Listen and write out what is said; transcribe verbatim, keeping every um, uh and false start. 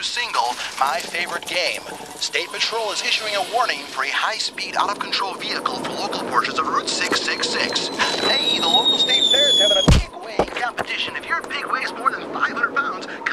new single, My Favorite Game. State Patrol is issuing a warning for a high-speed, out-of-control vehicle for local portions of Route six six six. Hey, the local state fair is having a big weigh competition. If your pig weighs more than five hundred pounds,